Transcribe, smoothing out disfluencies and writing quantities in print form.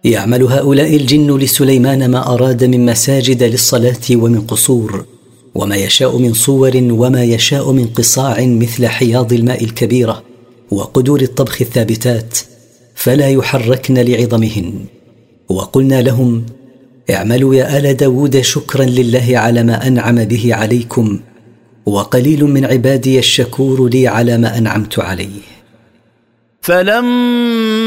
يعمل هؤلاء الجن لسليمان ما أراد من مساجد للصلاة ومن قصور، وما يشاء من صور، وما يشاء من قصاع مثل حياض الماء الكبيرة وقدور الطبخ الثابتات، فلا يحركن لعظمهن. وقلنا لهم: اعملوا يا آل داود شكرا لله على ما أنعم به عليكم، وقليل من عبادي الشكور لي على ما أنعمت عليه.